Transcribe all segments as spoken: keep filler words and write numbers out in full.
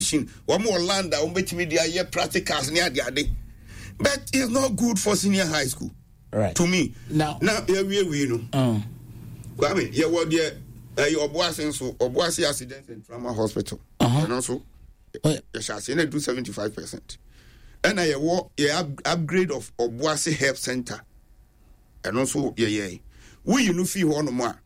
machine. One more land that will make me the year practicals near the day. But it's not good for senior high school. Right. To me. Now, now here we we know. Um. I mean, yeah, what there? Your boss and so, or boss accident in trauma hospital. Uh-huh. And also, you shall say they do seventy-five percent. And I walk, yeah, upgrade of Obuasi Health Center. And also, yeah, yeah. We you know feel one more.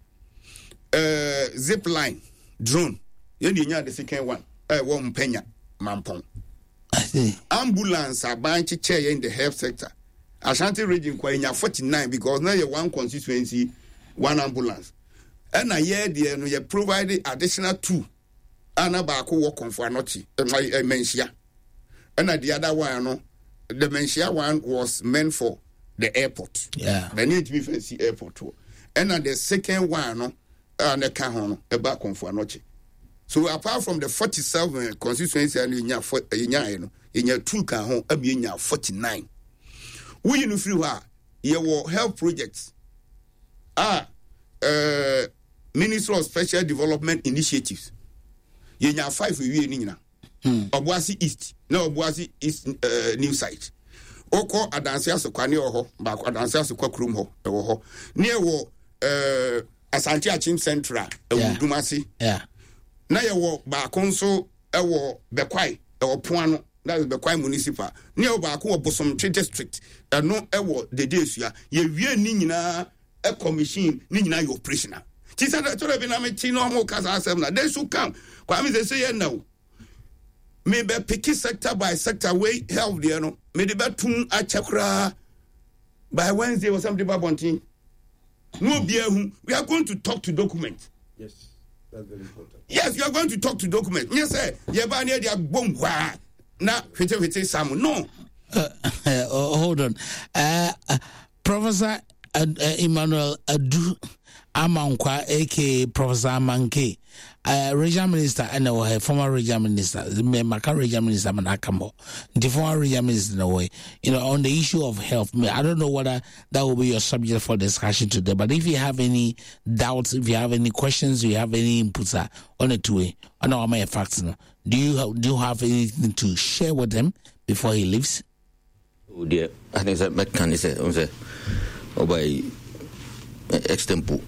Uh, zip line, drone. You know the second one. Uh, one penya, mampong. I see. Ambulance are buying chair in the health sector. Ashanti region kwa inya forty-nine because now you one constituency, one ambulance. And a year there no you provided additional two. Ana ba ko work on for anochi. E mensia. And the other one no the mensia one was meant for the airport. Yeah. The need to be fancy airport. And the second one no and the can no e ba kon for anochi. So apart from the forty-seven constituency and inya inya no inya two can ho abi inya forty-nine. We in free wa your health projects ah uh Ministry of Special Development Initiatives. Yenya five we ni nyina. Obuasi East. Na Obuasi East uh, new site. Oko adanse asokwa ne ho, ba adanse asokwa krum ho, e wo ho. Ne wo uh Asante Achim Central, e wo Dumasi. Yeah. Na ye wo ba konso e wo Bekwai, e wo Poano. That is Bekwai Municipal. Ne wo ba ko wo Bosom District. E no e wo Dedesua. Ye wie ni nyina e commission ni nyina your operational. She said that to be na me ti no mo kasa asem na they should come. Kwa me say no. Me be pick sector by sector way help there no. Me de betum a chakra by Wednesday or something babontin. No be hu. We are going to talk to document. Yes. That's very important. Yes, you are going to talk to document. Yes sir. Ye ba near dia bom wa. Na fete fete sam no. Uh, uh, hold on. Uh, uh, Professor uh, uh, Emmanuel Adu Amankwa, aka Professor Amanke, uh, regional minister, and uh, former regional minister, the Maka regional minister, Manakamo, the former regional minister, in a way, you know, on the issue of health. I don't know whether that will be your subject for discussion today, but if you have any doubts, if you have any questions, if you have any inputs uh, on it, way, on our my facts, no? do you have, do you have anything to share with them before he leaves? Oh dear, I think that can say, oh by extempo.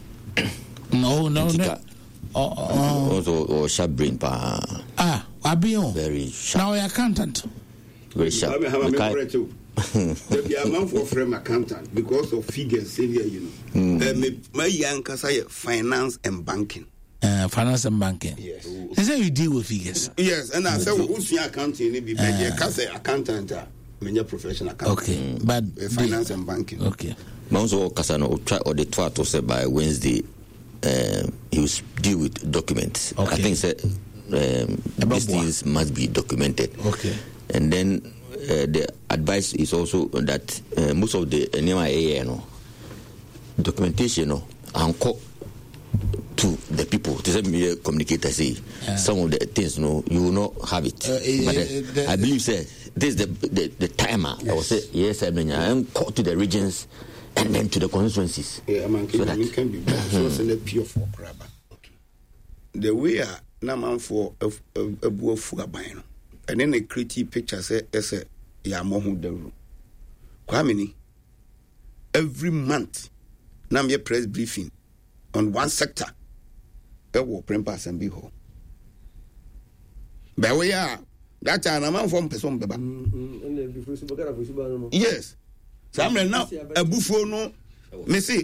No, no, no. Oh, oh. Also, or sharp brain, pa. Ah, Abion. Very sharp. Now, accountant. Very sharp. I have a member too. The amount for frame accountant because of figures, Sylvia, you know. My young Kasaya, finance and banking. Uh, finance and banking. Yes. They say you deal with figures. Yes, and I said, who's your accounting? Be better, Kasa accountant, many professional accountant. Okay, but finance and banking. Okay. Also, Kasano try or the twat to say by Wednesday. Uh, he will deal with documents. Okay. I think that um, these things must be documented. Okay. And then uh, the advice is also that uh, most of the N M I A, you know, documentation, you know, anchor to the people. To say communicator say yeah. some of the things, you know, you will not have it. Uh, uh, but uh, the, I believe, say this is the the, the timer. Yes. I will say yes, I mean, I am called to the regions. And then to the constituencies. Yeah, man, so that can be better. So it's a pure for crab. The way a naman for a a bull for a bino. And then a creative picture say, as a Yamohu the room. Kwamini, every month, nam ye press briefing on one sector. That will prempass and be home. But we are that time, a man from person. Yes. Samre now a buffo no me say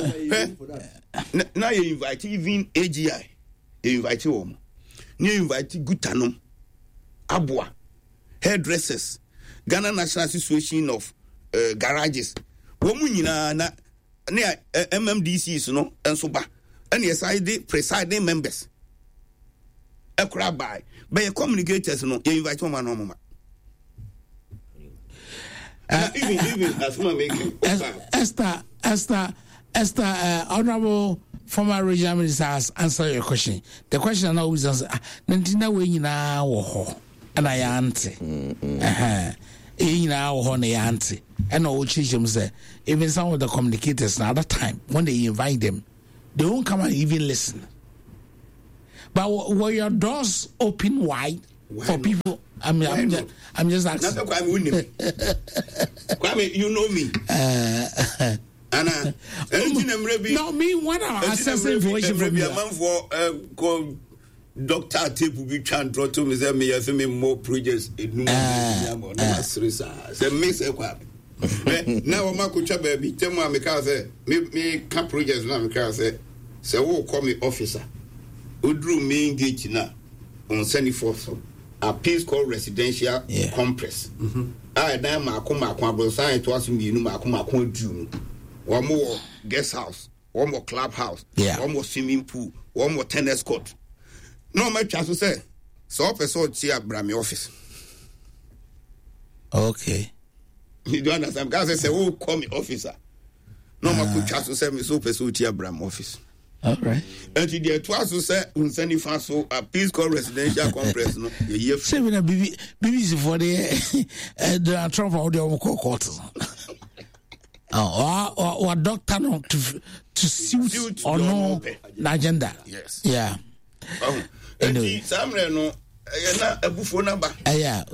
now you invite even A G I you invite him you invite Gutanom Abua hairdressers Ghana National Association of uh, Garages womu nyina na na M M D Cs no enso ba and yes I dey presiding members e kura by but communicators no you invite one man no mama. Uh, even, even as making Esther, Esther, Esther, uh, Honorable former regional minister has answered your question. The question now is answer. Nantina we na wo and I auntie. Uh-huh. Na wo na auntie. And all children say even some of the communicators now at that time when they invite them, they won't come and even listen. But were your doors open wide for not? people. I mean, Why I'm not? just, I'm just asking. That's why I'm winning. Kwame, you know me. Uh, Anna, anything I'm ready. no, me, what I'm assessing information from you. I'm for uh, called Doctor Tape will be trying to draw me. Say me, I say me more projects. It no more. No more serious. Say me say Kwame. Now I'm going to baby. Tell me, me can say me me can projects now. Me can say say who call me officer. Who drew me engage now on seventy-fourth. A piece called residential yeah. complex. I then ma come ma come sign to us me no ma come ma come do. One more guest house, one more clubhouse, yeah. one more swimming pool, one more tennis court. No my chance to say. So person here Brami office. Okay. You don't understand? Guys say who call me officer. No uh, my chance to say me so person here Brami office. All right. And the twice to say unseni faso a piece called residential complex no ye say we na B B C for the the Trump or the court. Oh, or or doctor no to to suit, suit or no the agenda. Yes. Yeah. Oh. Anyway, samre no na abufo number. Yeah.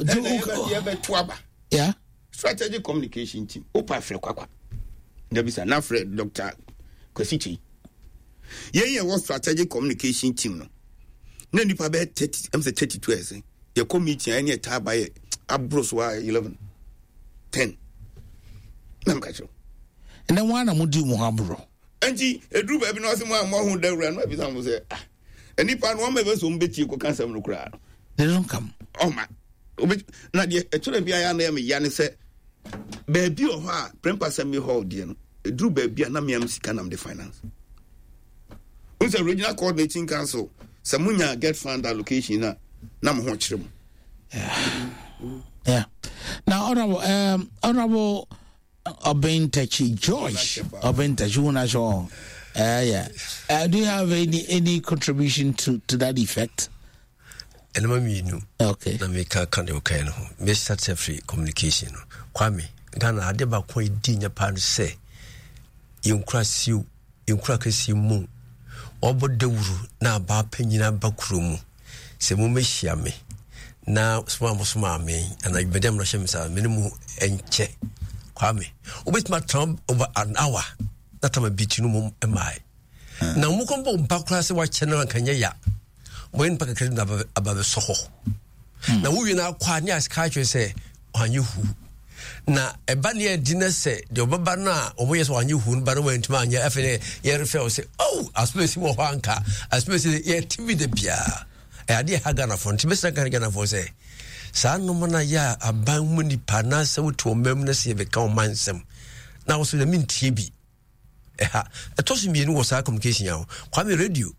Yeah. Strategic communication team. Opa Fred Kwakwa. Ndabisa na Fred Doctor Kwesichi. Yeah, yeah, what strategic communication team no. No nipa be thirty, I'm say thirty-two years. Your committee any tab by abros wa eleven. ten. Nam kacho. And then one amudi mo abro. Anti e dru ba bi no se mo mo hu da wura no bi sam say ah. Enipa no me be so mbeti ko kan sam no kura. They don't come. Oh man. Obi na de e tore bia ya na me ya ne se ba bi o ho a prempa sam me ho de no. E dru ba bia na me am sika nam the finance. Who's the regional coordinating council? Samunya get fund allocation na na mo ho kire mo. Yeah. Yeah. Now honorable um honorable Obentachi George Obentachi Unasho. Uh yeah. Uh, do you have any any contribution to to that effect? Enema mi nu. Okay. Na me ka kan de kan no. Me start free communication no. Kwame Ghana ade ba ko di nya pa no se. Yonkra siu, yonkra kesi mu. Obodewuru na ba panyina bakuro mu se mu mehia me na soma mo soma me ana bedem no hye me sa me mu enche Kwame obetima tram over an hour that time beat no mu emai na mu kombo mpakura se wa channel kanya ya mo en paka kredit ababe soho na wo wi na kwa ni aska twe se anyi hu na eba ne adina se de obaba na omo yeso anyi hu no ba no wantima anya afene ye refer say oh asplace mo ho anka asplace ye tv de bia e ade ha Ghana for nti besa kan Ghana for say sa no na ya aban mu ni pana se woto mem na se be kan mansem na wo so de mintie bi e ha e to so mi ni wo sa communication ya kwa me radio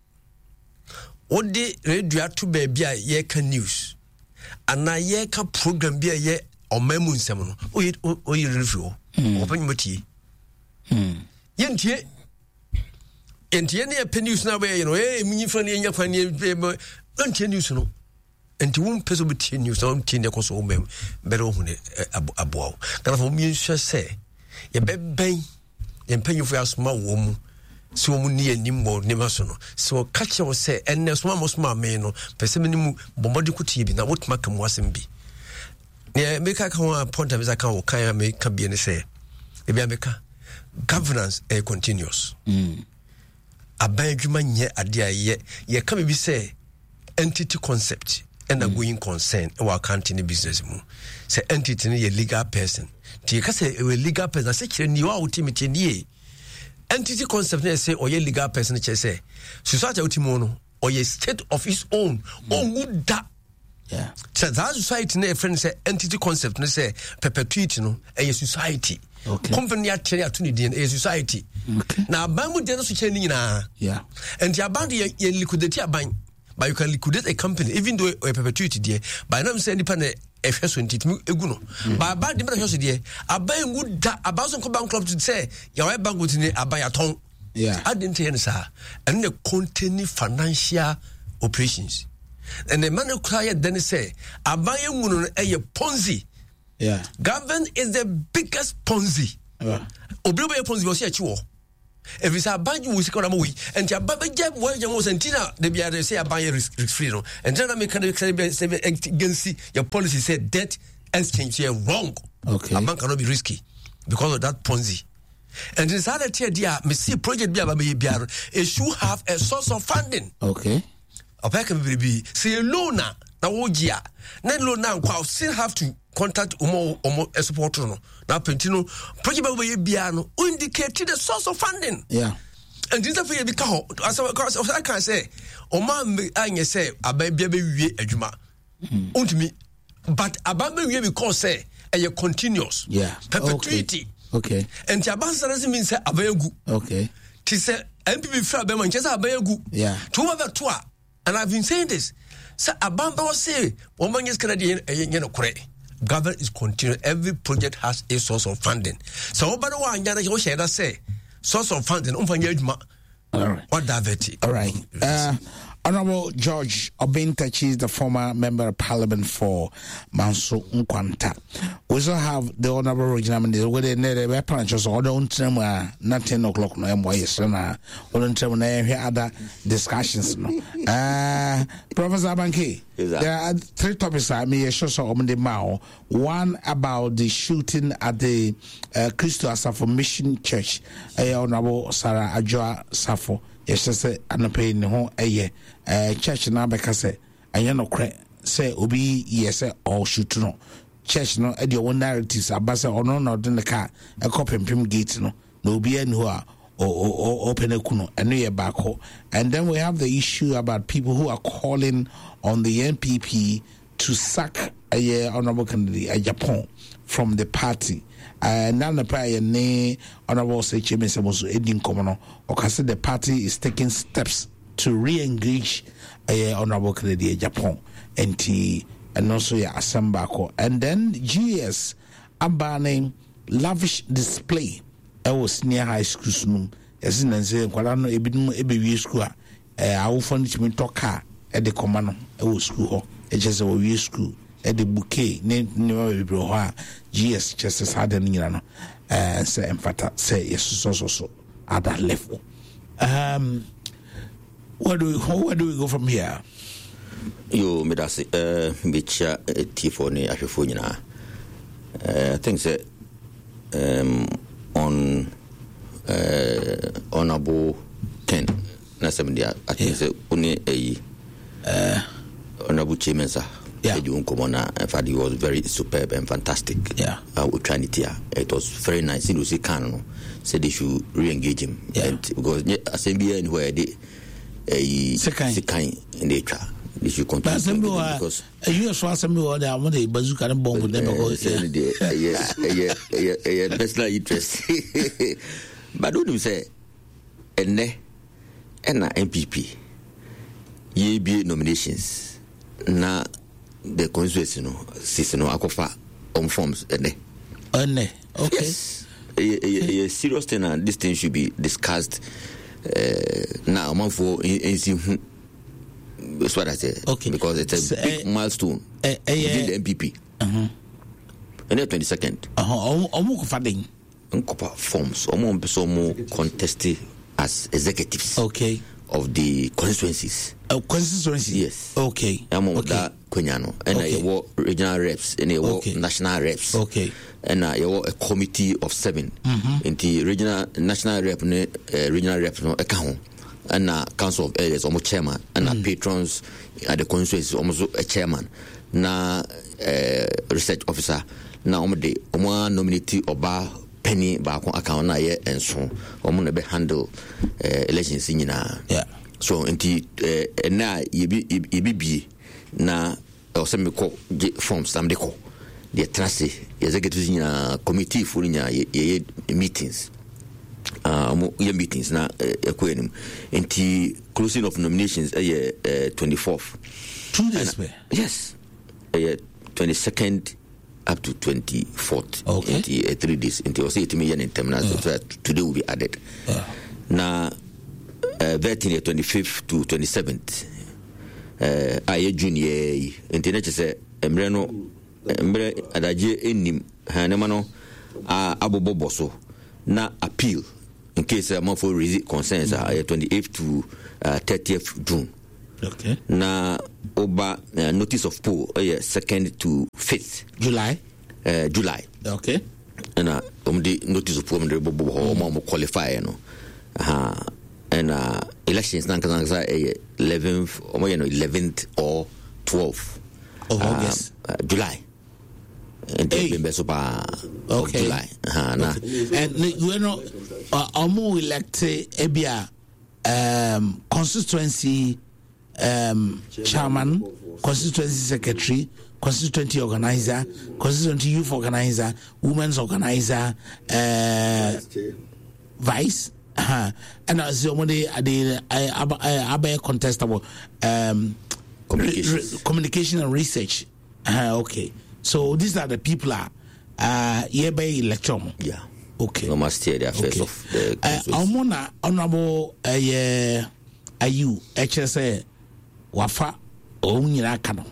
wo de radio ato ba bia ye kan news ana ye ka program bia ye Omamu nsem no oyi oyi review open moti hmm yentie yentie ne pe news na be you know eh munyi fa ne nya fa ne yentie news no enti won peso be tie news on tie ne koso omem bere hu ne aboa kana fo mi nhwe se ye beben ye mpanyufo asoma wo mu so mu ni anim mo ne maso no so ka che wo se enne soma mo soma me no pese me ni mu bomodi kutie bi na wotuma kam wasem bi. Yeah, make a point of account can make can be any say. Governance eh, continuous. Mm. A banjuman ye a dear ye ye come be say entity concept and a going concern our county business mu. Say entity ye legal person. Tika say a legal person say you are ultimate ye. Entity concept say or ye legal person say society ultimono or ye state of its own mm. or would that. Yeah. So that society na friend say entity concept na say perpetuity no a society. Okay. Company atene atuni din a society. Okay. Na abamu de no so chen ni na. Yeah. And the aband ye liquidate aban, but you can liquidate a company even though a perpetuity there. By now say nipa na ehwe so ntitimi egu no. Ba aband de na hwe so there. Aban would da abaso ko bankrupt to say your bank would ni aban aton. Yeah. I didn't hear sir. And the containing financial operations. And the man who cried then say, Abaye Muno a Ponzi. Yeah. Government is the biggest Ponzi. Yeah. Obliwe Ponzi was here. if it's a bad you will see on we and your baby jab was your most antenna they be able say a buy risk free no and then I make against your policy said debt exchange here wrong. Okay. A bank cannot be risky because of that Ponzi. And this other tier dear me see project be about it should have a source of funding. Okay. A pack of be say a loan now wojia na loan now kwa still have to contact umo umo a support no now pentino project be bia no indicate the source of funding. Yeah. And this affair be ka as I can say o man anye say ababia be wie adwuma untimi but ababa wie because say e continuous. Yeah. Perpetuity. Okay. And Jabansa doesn't mean say abayagu. Okay. T say M P P fra be man chesa abayagu. Yeah. To over to and I've been saying this. Say abamba was say woman is Canadian e no kore. Government is continuous. Every project has a source of funding. So over the one yana you share that say source of funding umfanya adwuma. All right. What diverty. All right. Uh Honorable George Obintachi is the former member of parliament for Manso Nkwanta. We also have the Honorable Regional Minister where they need a just order on time not ten o'clock no M Y S na on time na other discussions no. Uh Professor Abanke, there are three topics I may show so on the mao. One about the shooting at the uh, Christo Asafo Mission Church. Uh, Honorable Sarah Adjoa Safo. Yes, say anope ne ho eye eh church na beka say anya no kre say obi yes or shoot no church no e de one narratives abase ono no de ne ka e kopempem gate no no obi an ho a o open akuno eno ye bako. And then we have the issue about people who are calling on the N P P to sack a honorable candidate a Japan from the party. Uh, now the prayer ne honorable say Chairman Samoso Edin Komono or say the party is taking steps to re-engage a uh, honorable candidate Japan and T and also yeah Asambako. And then G S abaning lavish display I was near high school soon as in and say kwala no ebidum ebewie school a eh awofo no chimi toka e de komano e wo school ho e just wo wie school e de bouquet ne ne we bro ho a G S just as hard nyina no eh say empata say yes so so so at that level. Um where do we where do we go from here? Yo medasi eh bicha tifo ni ahwefo nyina. Eh I think say um on uh honorable ten na seventy I think say oni eh uh honorable chairman sir. Yeah. He was very superb and fantastic. Yeah. Uh, with Trinity, it was very nice. You see, Kano said they should re-engage him. Yeah. And because Assembly anywhere they a second in the trial, they should continue. But because you as well Assembly or they want a bazooka and bomb with them because yes, yeah, yeah, yeah, personal interest. But don't you say, and ne, and N P P, ye be nominations na. The constituency no system no akofa on forms ene ene okay yes a, a, a serious thing and this thing should be discussed uh, now man for in see that's what I say okay because it's a so, big uh, milestone uh, uh, within the N P P uh-huh. And the twenty-second uh-huh omo ko fading nkopa forms omo so mo contested as executives okay of the constituencies. Uh, constituencies? Yes. Okay. I'm on okay. that Kunyano. And okay. I were regional reps and I were okay. national reps. Okay. And I were a committee of seven. Mm-hmm. In the regional national rep, uh, regional rep no account. And uh, council of elders, almost chairman. And mm. uh, patrons at the constituencies, almost a chairman. Na uh, research officer. Na almost the one nominee oba penny back on account na ye and so omo na be handle uh, elections nyina. Yeah. So nti uh, na ye bi ye bi na o se me ko forms tam de ko the trust executive nyina committee for nyina ye, ye meetings uh mo ye meetings na e ko enim nti closing of nominations eh uh, twenty-fourth two days and, yes eh uh, twenty-second up to twenty-fourth. Okay. Into, uh, three days. Into also eight million in terminal. Yeah. So today will be added. Yeah. Now, uh, thirteen, twenty-fifth to twenty-seventh. Uh, I junior. Into next say, Embreno, Embre Adaje enim Hanemano, uh, Abu Boboso. Na appeal. In case uh, for raise concerns are uh, twenty-eighth to uh, thirtieth June. Okay. Na oba uh, notice of poll uh, second to fifth July. Uh, July. Okay. And uh, um the notice of poll um mm. qualify no. Uh, and uh, elections na kanza eleventh or you know eleventh or twelfth of August. Uh, uh, July. And hey. Okay. July. Uh, nah. And you know, Omo elected Ebia um, constituency um, chairman, constituency secretary, constituency organizer, constituency youth organizer, women's organizer, uh, vice. Uh-huh. And as the only the I contestable um, communication. Re- re- communication and research. Uh, okay. So these are the people are uh hereby election. Yeah. Okay. No must steer the affairs okay. of the uh, Amona honorable uh yeah ayu H S A wafa onyira kano.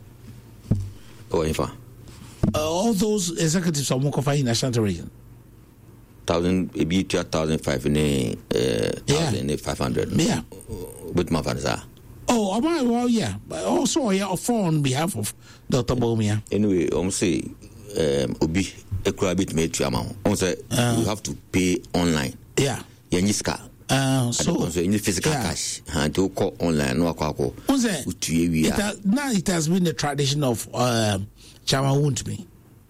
Oh infa. All those executives of Mokofa in National region. Thousand maybe two thousand five ne uh thousand five hundred. Yeah. With my fanza. Oh, am I? Well, yeah, but also yeah, on behalf of Doctor Bomia. Anyway, I'm say um, Obi a crab bit made to amount. I'm say uh, you have to pay online. Yeah, yeah, niska. Uh, so also in the physical yeah. cash, and to call online no akwa. It now it has been the tradition of uh, Chama won't me.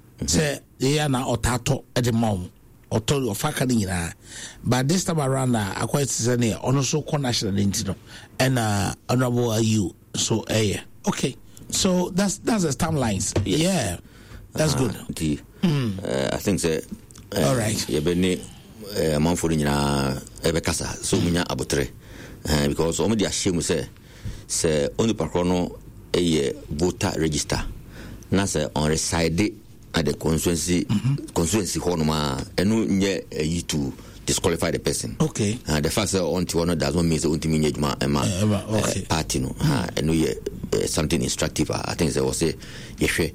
Say they are now otato at the moment. Or told you of but this time around, I uh, quite say on also national intino and uh, honorable are you so uh, yeah. Okay, so that's that's the timelines. Yes. Yeah, that's uh, good. The, mm. uh, I think that uh, all right. Yeah, beni a month for ina ebekasa so munya abotre because only the ashemu say say only pakrono a voter register na say on reside at the constituency mm-hmm. constituency honoma enu nye uh, to disqualify the person. Okay. Uh, the first on to one does not mean the ultimate nyejuma ema okay. party no. Ha mm-hmm. enu ye uh, something instructive. I think there was a yehwe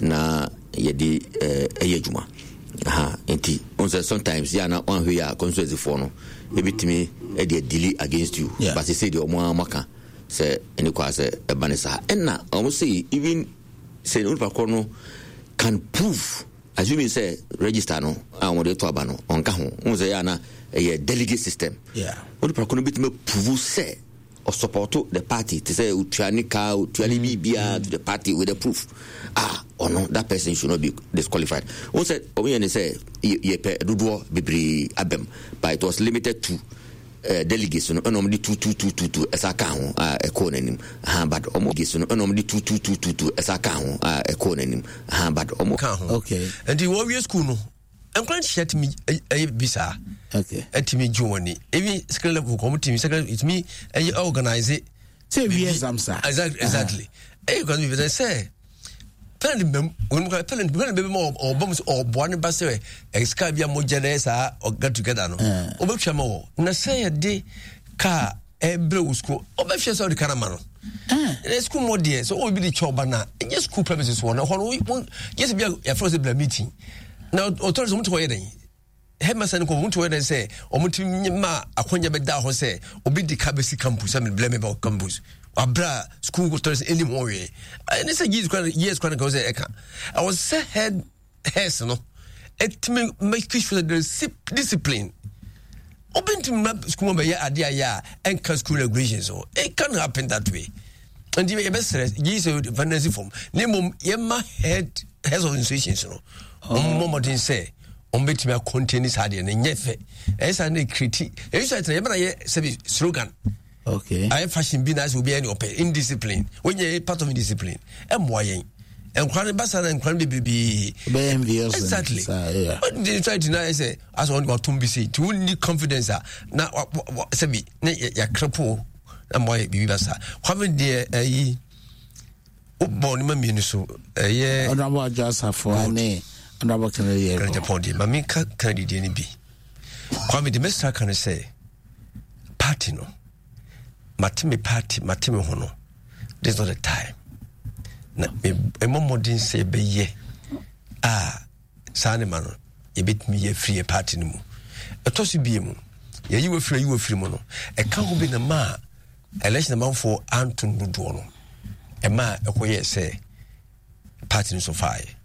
na ye di eyejuma. Ha enti on say sometimes ya na on hwe ya constituency for no ebitimi e dey delay against you yeah. but they say the omo amaka say eni kwa say e banisa enna almost say even say no pakono can prove assuming say register no and we to abano on ka ho un say na a delegate system yeah we pakono bit me prove say or support the party to say utuani ka utuani bibia to the party with the proof ah or no that person should not be disqualified. One said we say ye pe dodo bibri abem but it was limited to Uh, delegates no normally two two two two two esa ka ho a ekọ nanim ha but omo delegates no normally two two two two two esa ka ho a ekọ nanim ha but omo ka ho okay and the warrior school no enkwan shirt me e bisa okay etimi jooni even second level committee second it me e organize it say we exam sir exactly exactly e go be they say tell them when we tell them be more or bombs or one bus exca bia mo genesa or get together no obetwa ma na say de ka ebre school obetwa so de kana ma no eh school mo de so obi di choba na e school premises one no yes bia ya first bla meeting na authorities mo to yeden headmaster ko mo to yeden say o mo timi ma akonya be da ho say obi di ka be si campus am blame about campus abra school authorities anymore and it's a years years when goes eka I was say head heads no it me make sure that there's discipline open to school be ya ade ya and school regulations so it can happen that way and you best years vanity form name yema head heads of institutions no um more than say on bet me contain this hard and nyefe esa na critique e so tell yema na say slogan. Okay. I fashion be nice will be any open indiscipline. When you're part of indiscipline, and why and Kwan Bassa and Kwan be envious. Exactly. Uh, yeah. But they try to now say, as one got to be see to need confidence. Now, what say me, ya cripple and why be Bassa. Having dear a born mammy so a year. Honorable just have for a name. Honorable Kennedy. Mammy Kennedy be. Kwame the Mister can say, party no. Matime party, matime hono. This is not the time. Na a moment didn't say be ye. Ah, Sani man, ye bit me a free party no. A tossy be mu. yɛyi wɔ firi yi wɔ firi mu no ɛka ho bi na ma election amanfoɔ anto dodoɔ no ɛma ɛkɔyɛ sɛ party no so fae